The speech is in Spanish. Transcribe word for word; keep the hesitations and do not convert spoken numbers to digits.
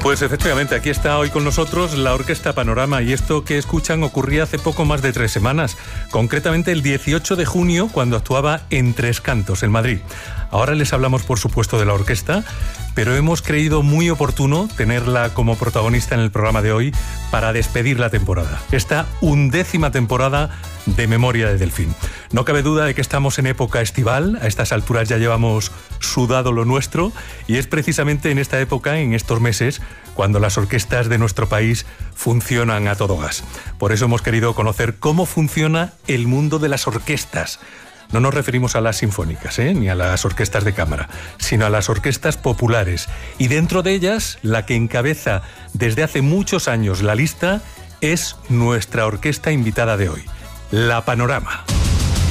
Pues efectivamente, aquí está hoy con nosotros la Orquesta Panorama, y esto que escuchan ocurría hace poco más de tres semanas, concretamente el dieciocho de junio, cuando actuaba en Tres Cantos, en Madrid. Ahora les hablamos, por supuesto, de la orquesta, pero hemos creído muy oportuno tenerla como protagonista en el programa de hoy para despedir la temporada, esta undécima temporada de Memoria de Delfín. No cabe duda de que estamos en época estival, a estas alturas ya llevamos sudado lo nuestro, y es precisamente en esta época, en estos meses, cuando las orquestas de nuestro país funcionan a todo gas. Por eso hemos querido conocer cómo funciona el mundo de las orquestas. No nos referimos a las sinfónicas, ¿eh? ni a las orquestas de cámara, sino a las orquestas populares. Y dentro de ellas, la que encabeza desde hace muchos años la lista es nuestra orquesta invitada de hoy, la Panorama.